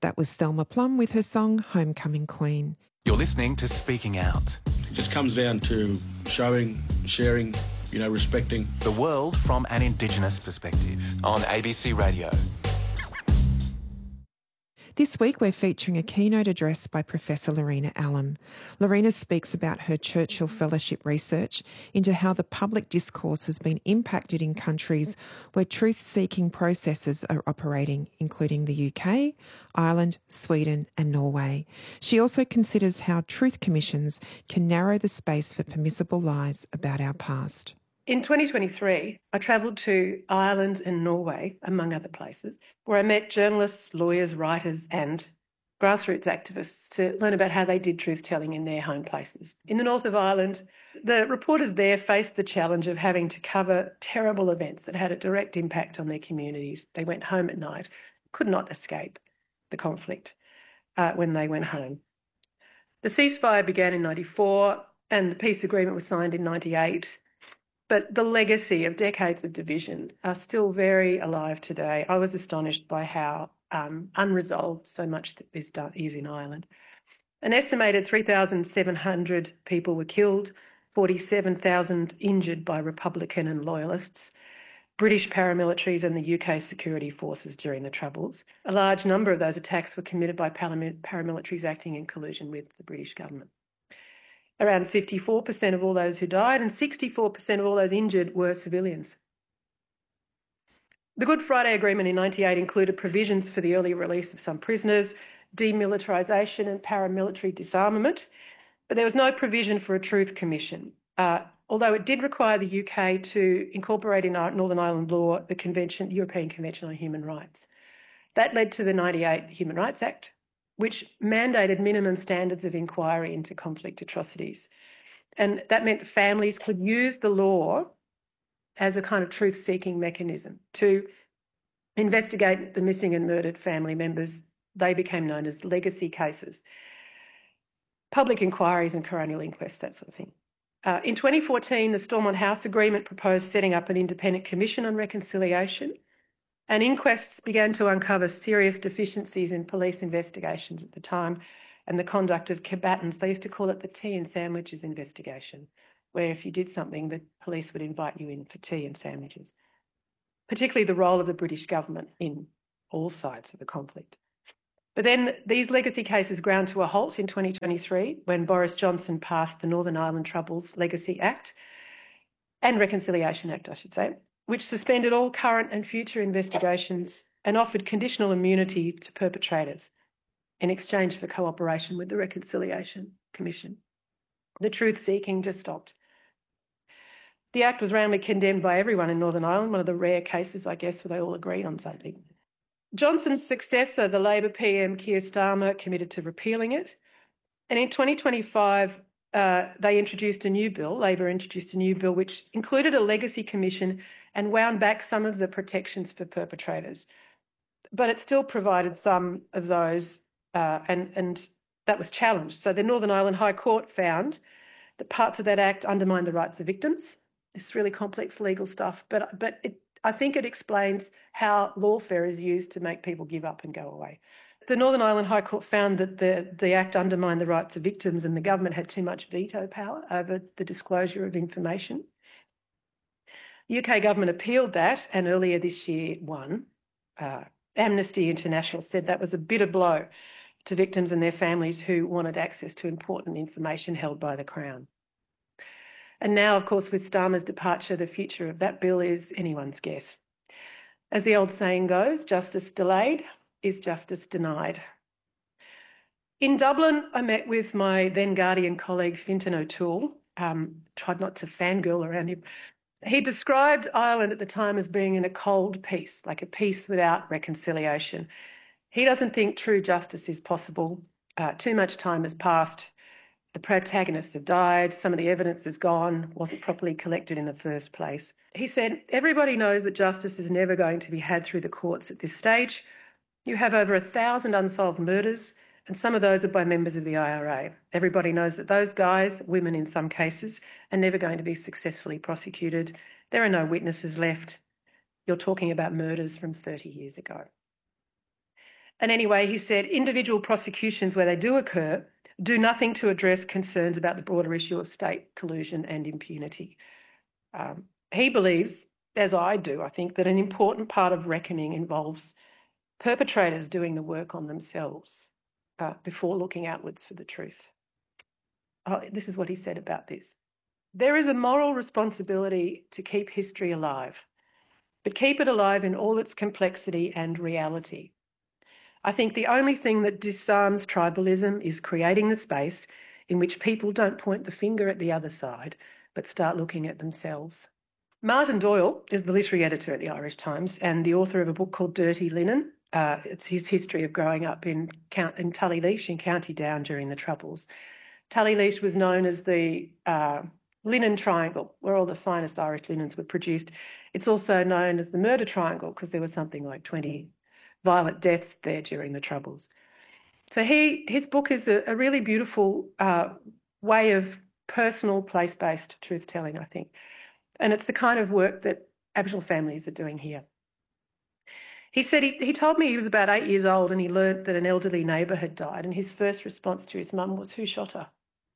That was Thelma Plum with her song Homecoming Queen. You're listening to Speaking Out. It just comes down to showing, sharing, respecting the world from an Indigenous perspective on ABC Radio. This week we're featuring a keynote address by Professor Lorena Allam. Lorena speaks about her Churchill Fellowship research into how the public discourse has been impacted in countries where truth-seeking processes are operating, including the UK, Ireland, Sweden and Norway. She also considers how truth commissions can narrow the space for permissible lies about our past. In 2023, I travelled to Ireland and Norway, among other places, where I met journalists, lawyers, writers and grassroots activists to learn about how they did truth-telling in their home places. In the north of Ireland, the reporters there faced the challenge of having to cover terrible events that had a direct impact on their communities. They went home at night, could not escape the conflict when they went home. The ceasefire began in 1994 and the peace agreement was signed in 1998. But the legacy of decades of division are still very alive today. I was astonished by how unresolved so much is in Ireland. An estimated 3,700 people were killed, 47,000 injured by Republican and Loyalists, British paramilitaries and the UK security forces during the Troubles. A large number of those attacks were committed by paramilitaries acting in collusion with the British government. Around 54% of all those who died and 64% of all those injured were civilians. The Good Friday Agreement in 1998 included provisions for the early release of some prisoners, demilitarisation and paramilitary disarmament, but there was no provision for a truth commission, although it did require the UK to incorporate in Northern Ireland law the European Convention on Human Rights. That led to the 1998 Human Rights Act, which mandated minimum standards of inquiry into conflict atrocities. And that meant families could use the law as a kind of truth-seeking mechanism to investigate the missing and murdered family members. They became known as legacy cases. Public inquiries and coronial inquests, that sort of thing. In 2014, the Stormont House Agreement proposed setting up an independent commission on reconciliation, and inquests began to uncover serious deficiencies in police investigations at the time and the conduct of combatants. They used to call it the tea and sandwiches investigation, where if you did something, the police would invite you in for tea and sandwiches, particularly the role of the British government in all sides of the conflict. But then these legacy cases ground to a halt in 2023 when Boris Johnson passed the Northern Ireland Troubles Legacy Act and Reconciliation Act, I should say, which suspended all current and future investigations and offered conditional immunity to perpetrators in exchange for cooperation with the Reconciliation Commission. The truth-seeking just stopped. The Act was roundly condemned by everyone in Northern Ireland, one of the rare cases, I guess, where they all agreed on something. Johnson's successor, the Labor PM Keir Starmer, committed to repealing it. And in 2025, Labor introduced a new bill which included a legacy commission and wound back some of the protections for perpetrators. But it still provided some of those, and that was challenged. So the Northern Ireland High Court found that parts of that Act undermined the rights of victims. It's really complex legal stuff, but I think it explains how lawfare is used to make people give up and go away. The Northern Ireland High Court found that the Act undermined the rights of victims and the government had too much veto power over the disclosure of information. The UK government appealed that and earlier this year won. Amnesty International said that was a bitter blow to victims and their families who wanted access to important information held by the Crown. And now, of course, with Starmer's departure, the future of that bill is anyone's guess. As the old saying goes, justice delayed is justice denied. In Dublin, I met with my then Guardian colleague, Fintan O'Toole, tried not to fangirl around him. He described Ireland at the time as being in a cold peace, like a peace without reconciliation. He doesn't think true justice is possible. Too much time has passed. The protagonists have died. Some of the evidence is gone, wasn't properly collected in the first place. He said, everybody knows that justice is never going to be had through the courts at this stage. You have over 1,000 unsolved murders, and some of those are by members of the IRA. Everybody knows that those guys, women in some cases, are never going to be successfully prosecuted. There are no witnesses left. You're talking about murders from 30 years ago. And anyway, he said individual prosecutions where they do occur do nothing to address concerns about the broader issue of state collusion and impunity. He believes, as I do, I think, that an important part of reckoning involves perpetrators doing the work on themselves before looking outwards for the truth. This is what he said about this. There is a moral responsibility to keep history alive, but keep it alive in all its complexity and reality. I think the only thing that disarms tribalism is creating the space in which people don't point the finger at the other side, but start looking at themselves. Martin Doyle is the literary editor at the Irish Times and the author of a book called Dirty Linen. It's his history of growing up in Tullyleash in County Down during the Troubles. Tullyleash was known as the linen triangle, where all the finest Irish linens were produced. It's also known as the murder triangle because there was something like 20 violent deaths there during the Troubles. So his book is a really beautiful way of personal, place-based truth-telling, I think. And it's the kind of work that Aboriginal families are doing here. He said he told me he was about 8 years old and he learnt that an elderly neighbour had died, and his first response to his mum was, "Who shot her?"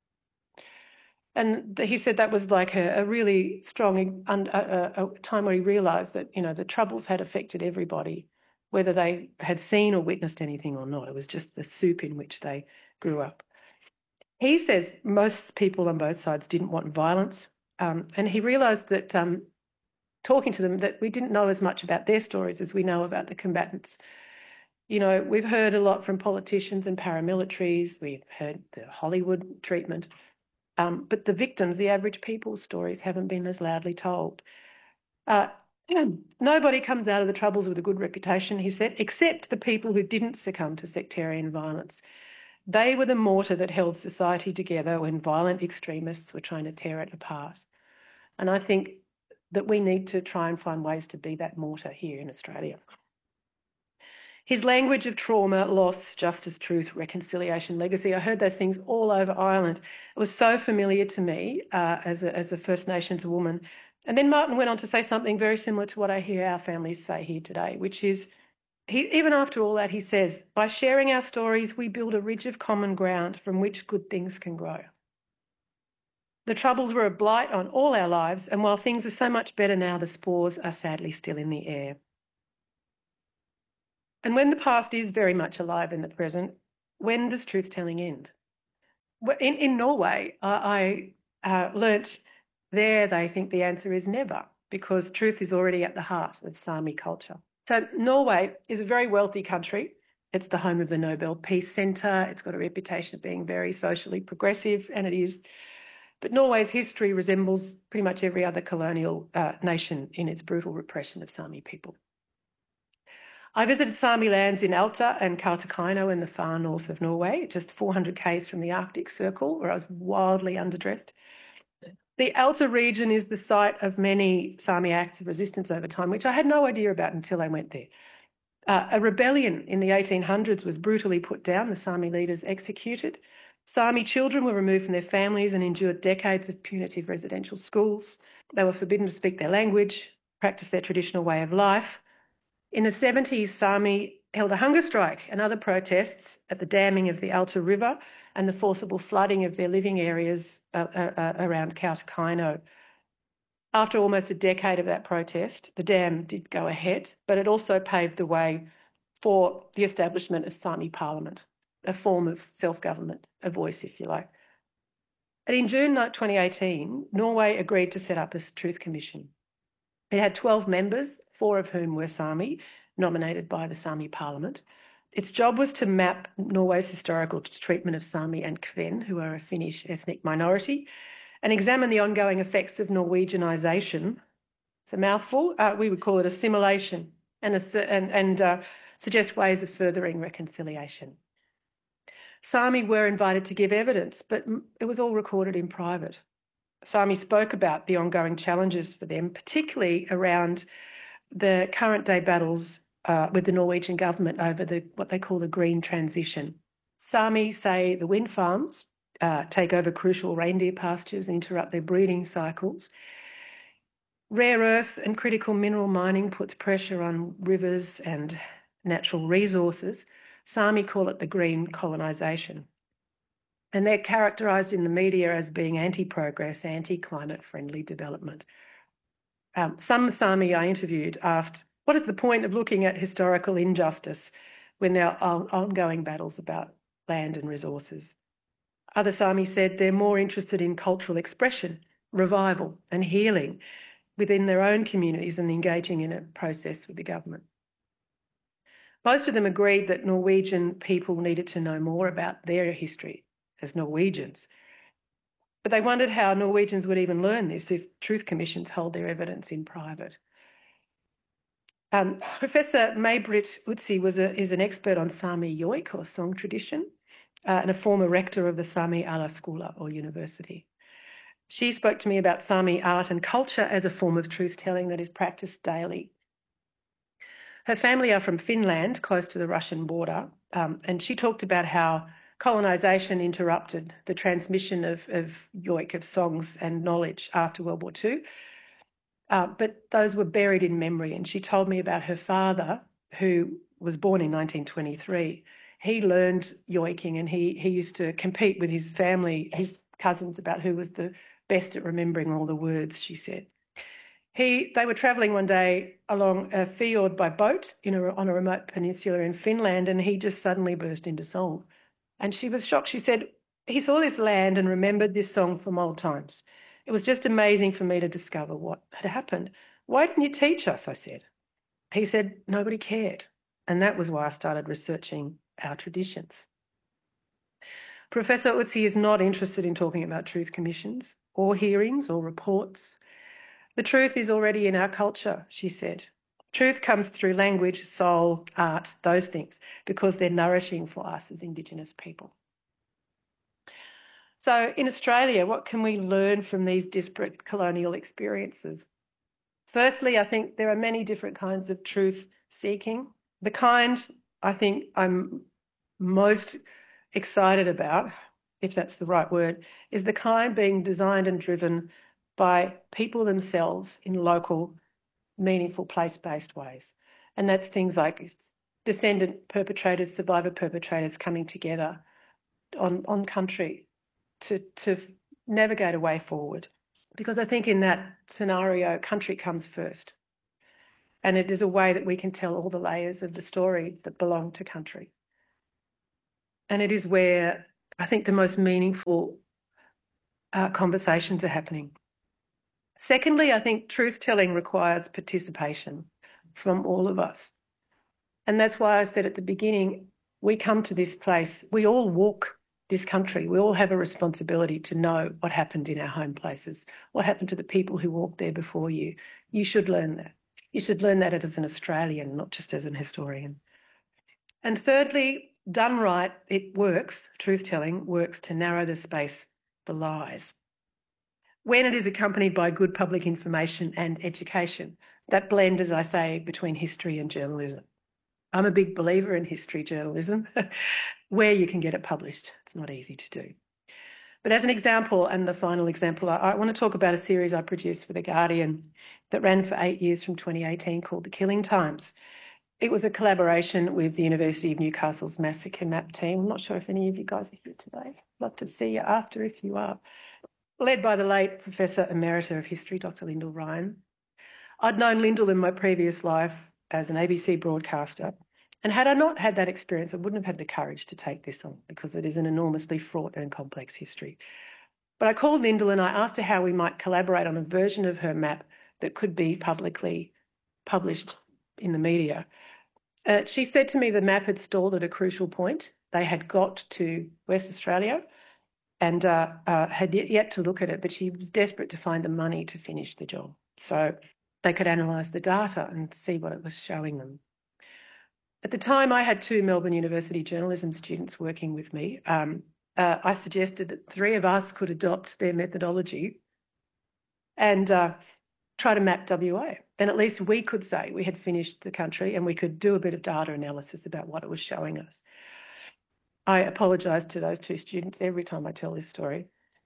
And he said that was like a really strong a time where he realised that, you know, the Troubles had affected everybody, whether they had seen or witnessed anything or not. It was just the soup in which they grew up. He says most people on both sides didn't want violence, and he realised that talking to them that we didn't know as much about their stories as we know about the combatants. You know, we've heard a lot from politicians and paramilitaries. We've heard the Hollywood treatment. But the victims, the average people's stories, haven't been as loudly told. Nobody comes out of the Troubles with a good reputation, he said, except the people who didn't succumb to sectarian violence. They were the mortar that held society together when violent extremists were trying to tear it apart. And I think that we need to try and find ways to be that mortar here in Australia. His language of trauma, loss, justice, truth, reconciliation, legacy, I heard those things all over Ireland. It was so familiar to me as a First Nations woman. And then Martin went on to say something very similar to what I hear our families say here today, which is, even after all that, he says, by sharing our stories, we build a ridge of common ground from which good things can grow. The Troubles were a blight on all our lives, and while things are so much better now, the spores are sadly still in the air. And when the past is very much alive in the present, when does truth-telling end? In Norway, I learnt there they think the answer is never, because truth is already at the heart of Sami culture. So Norway is a very wealthy country. It's the home of the Nobel Peace Centre. It's got a reputation of being very socially progressive, and it is. But Norway's history resembles pretty much every other colonial nation in its brutal repression of Sami people. I visited Sami lands in Alta and Kautokeino in the far north of Norway, just 400 k's from the Arctic Circle, where I was wildly underdressed. The Alta region is the site of many Sami acts of resistance over time, which I had no idea about until I went there. A rebellion in the 1800s was brutally put down, the Sami leaders executed. Sami children were removed from their families and endured decades of punitive residential schools. They were forbidden to speak their language, practice their traditional way of life. In the 70s, Sami held a hunger strike and other protests at the damming of the Alta River and the forcible flooding of their living areas around Kautokeino. After almost a decade of that protest, the dam did go ahead, but it also paved the way for the establishment of Sami Parliament, a form of self-government, a voice, if you like. And in June 2018, Norway agreed to set up a Truth Commission. It had 12 members, 4 of whom were Sami, nominated by the Sami Parliament. Its job was to map Norway's historical treatment of Sami and Kven, who are a Finnish ethnic minority, and examine the ongoing effects of Norwegianisation. It's a mouthful. We would call it assimilation, and suggest ways of furthering reconciliation. Sami were invited to give evidence, but it was all recorded in private. Sami spoke about the ongoing challenges for them, particularly around the current day battles with the Norwegian government over what they call the green transition. Sami say the wind farms take over crucial reindeer pastures and interrupt their breeding cycles. Rare earth and critical mineral mining puts pressure on rivers and natural resources. Sami call it the green colonisation. And they're characterised in the media as being anti-progress, anti-climate friendly development. Some Sami I interviewed asked, what is the point of looking at historical injustice when there are ongoing battles about land and resources? Other Sami said they're more interested in cultural expression, revival and healing within their own communities and engaging in a process with the government. Most of them agreed that Norwegian people needed to know more about their history as Norwegians. But they wondered how Norwegians would even learn this if truth commissions hold their evidence in private. Professor May-Britt Utsi is an expert on Sami joik, or song tradition, and a former rector of the Sami Alaskula, or university. She spoke to me about Sami art and culture as a form of truth-telling that is practiced daily. Her family are from Finland, close to the Russian border, and she talked about how colonisation interrupted the transmission of joik, of songs and knowledge after World War II. But those were buried in memory. And she told me about her father, who was born in 1923. He learned joiking, and he used to compete with his family, his cousins, about who was the best at remembering all the words, she said. They were travelling one day along a fjord by boat on a remote peninsula in Finland, and he just suddenly burst into song. And she was shocked. She said, he saw this land and remembered this song from old times. It was just amazing for me to discover what had happened. Why didn't you teach us? I said. He said, nobody cared. And that was why I started researching our traditions. Professor Utsi is not interested in talking about truth commissions or hearings or reports. The truth is already in our culture, she said. Truth comes through language, soul, art, those things, because they're nourishing for us as Indigenous people. So in Australia, what can we learn from these disparate colonial experiences? Firstly, I think there are many different kinds of truth seeking. The kind I think I'm most excited about, if that's the right word, is the kind being designed and driven by people themselves in local, meaningful, place-based ways. And that's things like descendant perpetrators, survivor perpetrators coming together on country to navigate a way forward. Because I think in that scenario, country comes first. And it is a way that we can tell all the layers of the story that belong to country. And it is where I think the most meaningful conversations are happening. Secondly, I think truth-telling requires participation from all of us. And that's why I said at the beginning, we come to this place, we all walk this country, we all have a responsibility to know what happened in our home places, what happened to the people who walked there before you. You should learn that. You should learn that as an Australian, not just as an historian. And thirdly, done right, it works, truth-telling works to narrow the space for lies. When it is accompanied by good public information and education, that blend, as I say, between history and journalism. I'm a big believer in history journalism, where you can get it published. It's not easy to do. But as an example, and the final example, I want to talk about a series I produced for The Guardian that ran for 8 years from 2018 called The Killing Times. It was a collaboration with the University of Newcastle's Massacre Map team. I'm not sure if any of you guys are here today. I'd love to see you after if you are. Led by the late Professor Emerita of History, Dr. Lyndall Ryan. I'd known Lyndall in my previous life as an ABC broadcaster, and had I not had that experience, I wouldn't have had the courage to take this on because it is an enormously fraught and complex history. But I called Lyndall and I asked her how we might collaborate on a version of her map that could be publicly published in the media. She said to me the map had stalled at a crucial point. They had got to West Australia and had yet to look at it, but she was desperate to find the money to finish the job so they could analyse the data and see what it was showing them. At the time, I had 2 Melbourne University journalism students working with me. I suggested that 3 of us could adopt their methodology and try to map WA. Then at least we could say we had finished the country and we could do a bit of data analysis about what it was showing us. I apologise to those 2 students every time I tell this story.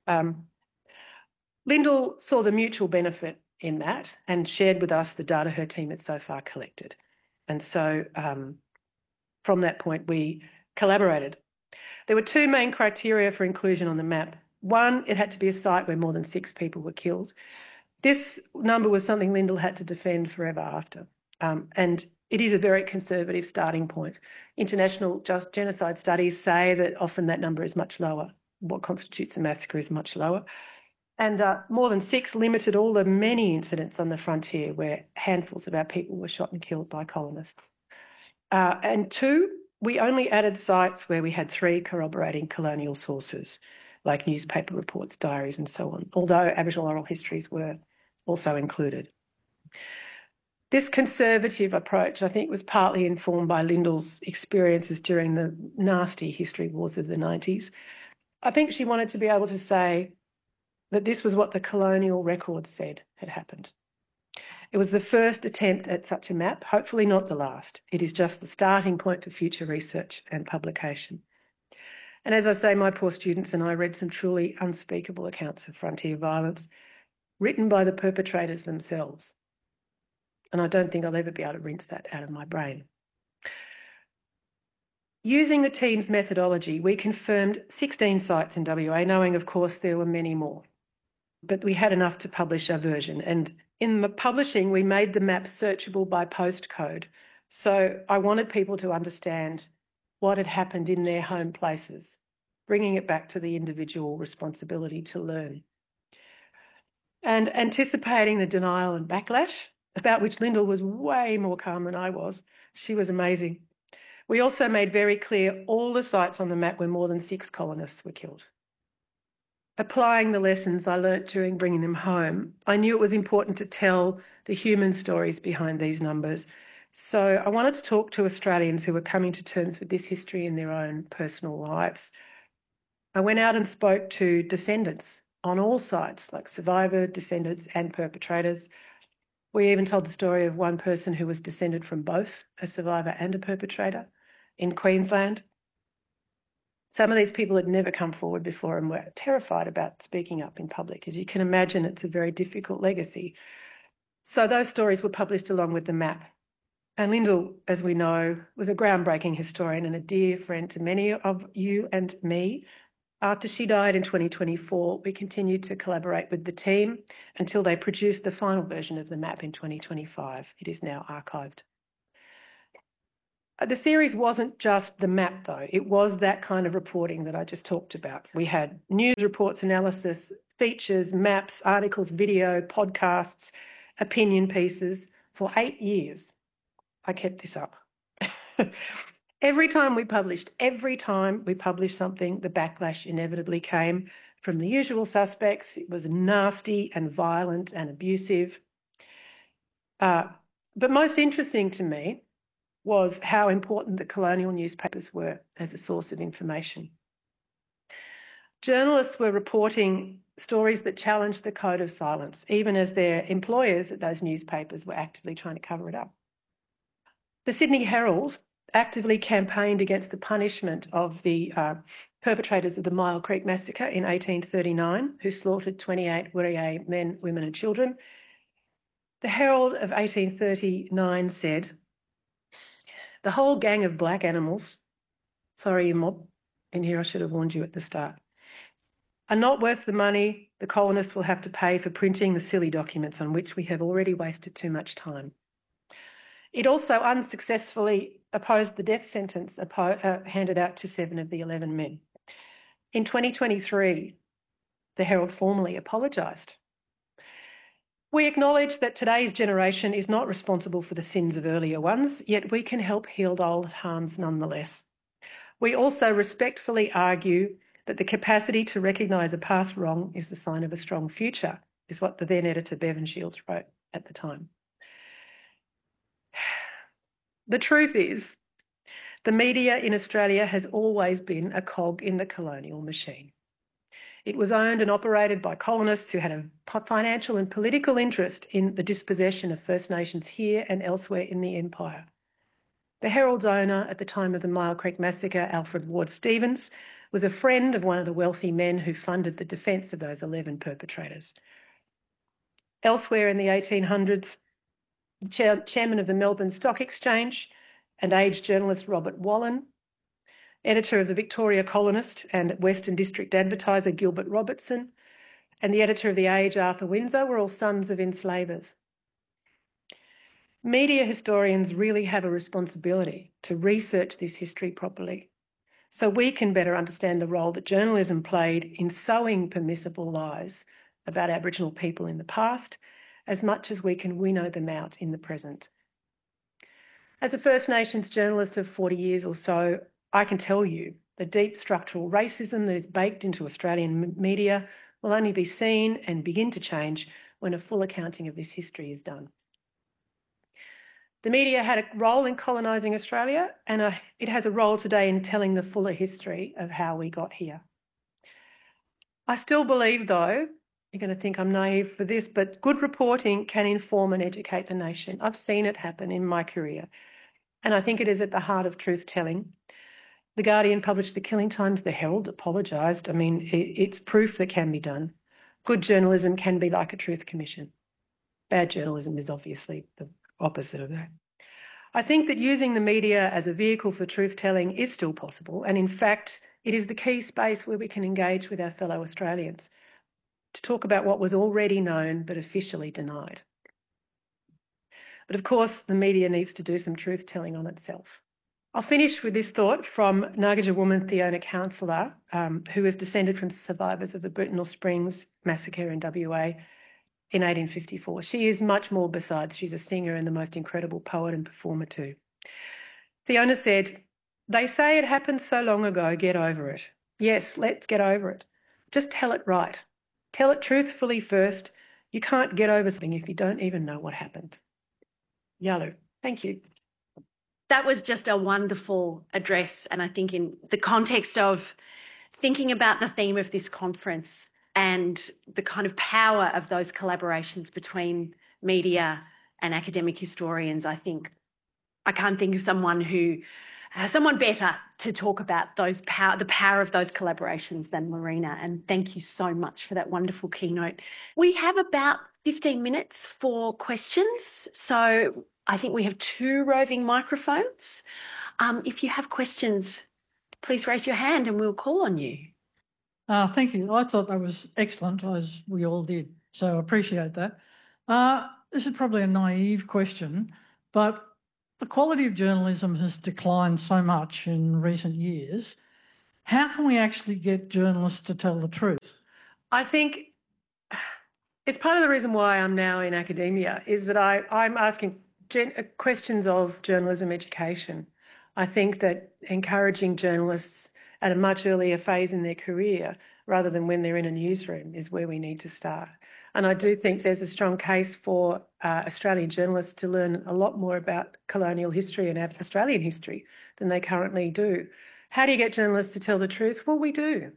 Lyndall saw the mutual benefit in that and shared with us the data her team had so far collected. And so from that point, we collaborated. There were two main criteria for inclusion on the map. One, it had to be a site where more than 6 people were killed. This number was something Lyndall had to defend forever after. And it is a very conservative starting point. International genocide studies say that often that number is much lower. What constitutes a massacre is much lower. And more than 6 limited all the many incidents on the frontier where handfuls of our people were shot and killed by colonists. And 2, we only added sites where we had 3 corroborating colonial sources, like newspaper reports, diaries, and so on, although Aboriginal oral histories were also included. This conservative approach, I think, was partly informed by Lyndall's experiences during the nasty history wars of the 90s. I think she wanted to be able to say that this was what the colonial record said had happened. It was the first attempt at such a map, hopefully not the last. It is just the starting point for future research and publication. And as I say, my poor students and I read some truly unspeakable accounts of frontier violence written by the perpetrators themselves. And I don't think I'll ever be able to rinse that out of my brain. Using the team's methodology, we confirmed 16 sites in WA, knowing, of course, there were many more. But we had enough to publish our version. And in the publishing, we made the map searchable by postcode. So I wanted people to understand what had happened in their home places, bringing it back to the individual responsibility to learn. And anticipating the denial and backlash, about which Lyndall was way more calm than I was. She was amazing. We also made very clear all the sites on the map where more than 6 colonists were killed. Applying the lessons I learnt during bringing them home, I knew it was important to tell the human stories behind these numbers. So I wanted to talk to Australians who were coming to terms with this history in their own personal lives. I went out and spoke to descendants on all sites, like survivor, descendants and perpetrators. We even told the story of one person who was descended from both a survivor and a perpetrator in Queensland. Some of these people had never come forward before and were terrified about speaking up in public. As you can imagine, it's a very difficult legacy. So those stories were published along with the map. And Lyndall, as we know, was a groundbreaking historian and a dear friend to many of you and me. After she died in 2024, we continued to collaborate with the team until they produced the final version of the map in 2025. It is now archived. The series wasn't just the map, though. It was that kind of reporting that I just talked about. We had news reports, analysis, features, maps, articles, video, podcasts, opinion pieces. For 8 years, I kept this up. Every time we published something, the backlash inevitably came from the usual suspects. It was nasty and violent and abusive. But most interesting to me was how important the colonial newspapers were as a source of information. Journalists were reporting stories that challenged the code of silence, even as their employers at those newspapers were actively trying to cover it up. The Sydney Herald actively campaigned against the punishment of the perpetrators of the Myall Creek Massacre in 1839, who slaughtered 28 Wurruyeh men, women and children. The Herald of 1839 said, "The whole gang of black animals," sorry, you mob, in here I should have warned you at the start, "are not worth the money the colonists will have to pay for printing the silly documents on which we have already wasted too much time." It also unsuccessfully opposed the death sentence handed out to 7 of the 11 men. In 2023, the Herald formally apologised. We acknowledge that today's generation is not responsible for the sins of earlier ones, yet we can help heal old harms nonetheless. We also respectfully argue that the capacity to recognise a past wrong is the sign of a strong future, is what the then editor Bevan Shields wrote at the time. The truth is, the media in Australia has always been a cog in the colonial machine. It was owned and operated by colonists who had a financial and political interest in the dispossession of First Nations here and elsewhere in the Empire. The Herald's owner at the time of the Myall Creek Massacre, Alfred Ward Stevens, was a friend of one of the wealthy men who funded the defence of those 11 perpetrators. Elsewhere in the 1800s, the chairman of the Melbourne Stock Exchange and Age journalist Robert Wallen, editor of the Victoria Colonist and Western District Advertiser Gilbert Robertson, and the editor of the Age Arthur Windsor were all sons of enslavers. Media historians really have a responsibility to research this history properly so we can better understand the role that journalism played in sowing permissible lies about Aboriginal people in the past, as much as we can winnow them out in the present. As a First Nations journalist of 40 years or so, I can tell you the deep structural racism that is baked into Australian media will only be seen and begin to change when a full accounting of this history is done. The media had a role in colonising Australia, and it has a role today in telling the fuller history of how we got here. I still believe, though, you're going to think I'm naive for this, but good reporting can inform and educate the nation. I've seen it happen in my career, and I think it is at the heart of truth-telling. The Guardian published The Killing Times, The Herald apologised. I mean, it's proof that can be done. Good journalism can be like a truth commission. Bad journalism is obviously the opposite of that. I think that using the media as a vehicle for truth-telling is still possible, and in fact, it is the key space where we can engage with our fellow Australians to talk about what was already known but officially denied. But of course, the media needs to do some truth-telling on itself. I'll finish with this thought from Ngarrindjeri woman Fiona Counsellor, who is descended from survivors of the Brittenell Springs massacre in WA in 1854. She is much more besides. She's a singer and the most incredible poet and performer too. Fiona said, "They say it happened so long ago, get over it. Yes, let's get over it. Just tell it right. Tell it truthfully first. You can't get over something if you don't even know what happened." Yalu, thank you. That was just a wonderful address, and I think in the context of thinking about the theme of this conference and the kind of power of those collaborations between media and academic historians, I think I can't think of someone better to talk about the power of those collaborations than Marina, and thank you so much for that wonderful keynote. We have about 15 minutes for questions, so I think we have 2 roving microphones. If you have questions, please raise your hand and we'll call on you. Thank you. I thought that was excellent, as we all did, so I appreciate that. This is probably a naive question, but the quality of journalism has declined so much in recent years. How can we actually get journalists to tell the truth? I think it's part of the reason why I'm now in academia is that I'm asking questions of journalism education. I think that encouraging journalists at a much earlier phase in their career, rather than when they're in a newsroom, is where we need to start. And I do think there's a strong case for Australian journalists to learn a lot more about colonial history and Australian history than they currently do. How do you get journalists to tell the truth? Well, we do.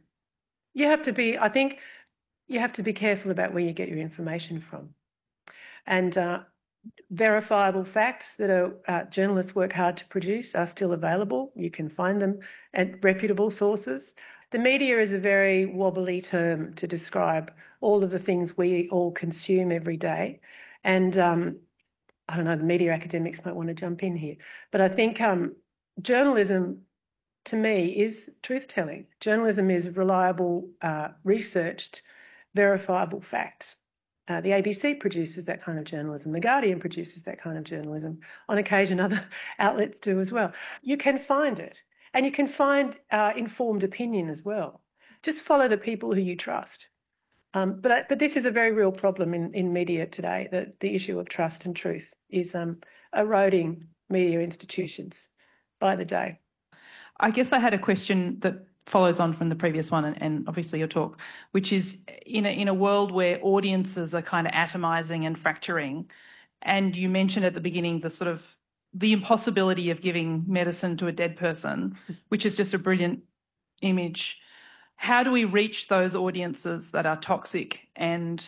I think you have to be careful about where you get your information from. And verifiable facts that journalists work hard to produce are still available. You can find them at reputable sources. The media is a very wobbly term to describe all of the things we all consume every day. And I don't know, the media academics might want to jump in here. But I think journalism, to me, is truth-telling. Journalism is reliable, researched, verifiable facts. The ABC produces that kind of journalism. The Guardian produces that kind of journalism. On occasion, other outlets do as well. You can find it. And you can find informed opinion as well. Just follow the people who you trust. But this is a very real problem in media today, that the issue of trust and truth is eroding media institutions by the day. I guess I had a question that follows on from the previous one and obviously your talk, which is in a world where audiences are kind of atomising and fracturing, and you mentioned at the beginning the impossibility of giving medicine to a dead person, which is just a brilliant image. How do we reach those audiences that are toxic and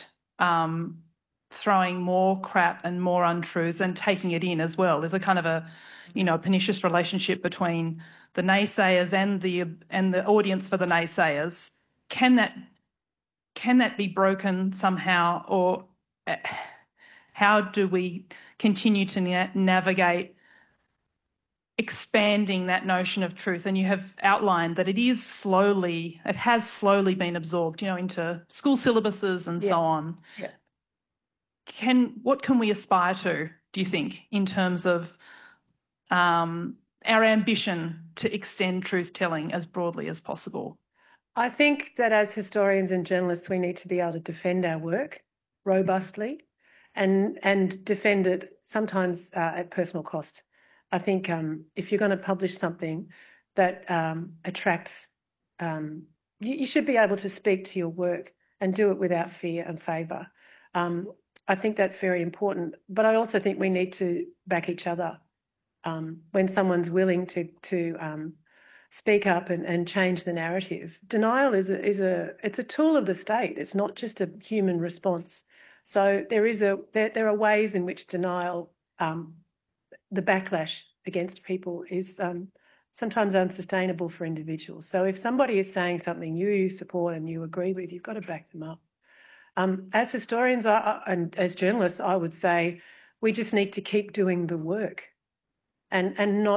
throwing more crap and more untruths and taking it in as well? There's a kind of a pernicious relationship between the naysayers and the audience for the naysayers. Can that be broken somehow, or how do we continue to navigate expanding that notion of truth, and you have outlined that it has slowly been absorbed, into school syllabuses and so on. Yeah. What can we aspire to, do you think, in terms of our ambition to extend truth-telling as broadly as possible? I think that as historians and journalists, we need to be able to defend our work robustly and defend it sometimes at personal cost. I think if you're going to publish something that attracts, you should be able to speak to your work and do it without fear and favour. I think that's very important. But I also think we need to back each other. When someone's willing to speak up and change the narrative. Denial it's a tool of the state. It's not just a human response. So there are ways in which denial, the backlash against people is sometimes unsustainable for individuals. So if somebody is saying something you support and you agree with, you've got to back them up. As historians and as journalists, I would say we just need to keep doing the work. And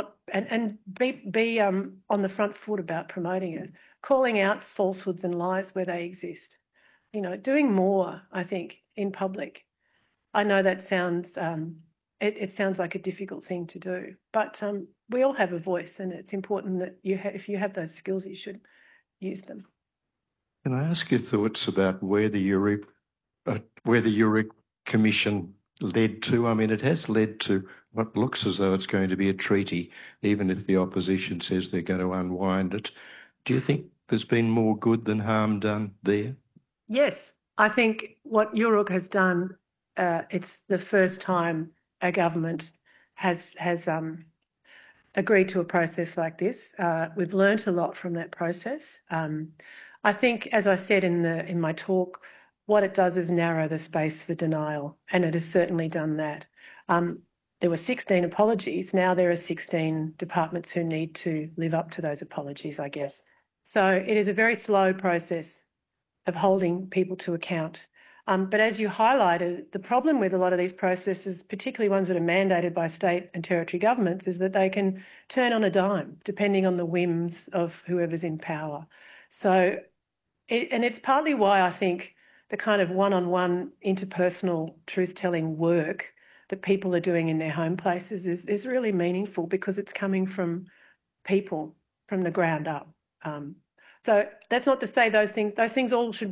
be on the front foot about promoting it, calling out falsehoods and lies where they exist. Doing more, I think, in public. I know that sounds it sounds like a difficult thing to do, but we all have a voice, and it's important that if you have those skills, you should use them. Can I ask your thoughts about where the Yourek Commission led to? I mean, it has led to what looks as though it's going to be a treaty, even if the opposition says they're going to unwind it. Do you think there's been more good than harm done there? Yes, I think what Yourek has done, it's the first time a government has agreed to a process like this. We've learnt a lot from that process. I think, as I said in my talk, what it does is narrow the space for denial, and it has certainly done that. There were 16 apologies. Now there are 16 departments who need to live up to those apologies, I guess. So it is a very slow process of holding people to account. But as you highlighted, the problem with a lot of these processes, particularly ones that are mandated by state and territory governments, is that they can turn on a dime, depending on the whims of whoever's in power. So, and it's partly why I think the kind of one-on-one interpersonal truth-telling work that people are doing in their home places is really meaningful, because it's coming from people, from the ground up. So that's not to say those things all should